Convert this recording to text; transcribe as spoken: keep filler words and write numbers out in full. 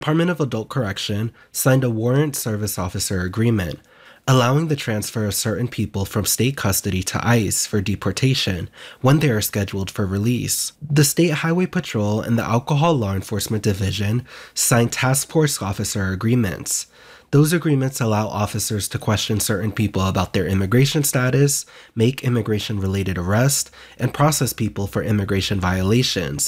Department of Adult Correction signed a warrant service officer agreement, allowing the transfer of certain people from state custody to ICE for deportation when they are scheduled for release. The State Highway Patrol and the Alcohol Law Enforcement Division signed task force officer agreements. Those agreements allow officers to question certain people about their immigration status, make immigration-related arrests, and process people for immigration violations.